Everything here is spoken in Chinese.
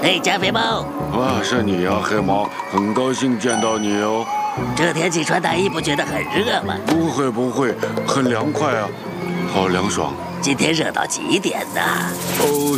嘿，加菲猫！ 啊，是你呀，黑猫，很高兴见到你哦。 这天气穿大衣不觉得很热吗？ 不会，很凉快啊，好凉爽。 今天热到几点呢？ 哦。